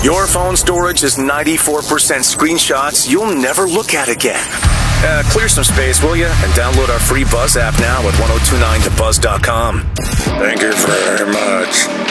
Your phone storage is 94% screenshots you'll never look at again. Clear some space, will you? And download our free Buzz app now at 1029thebuzz.com. Thank you very much.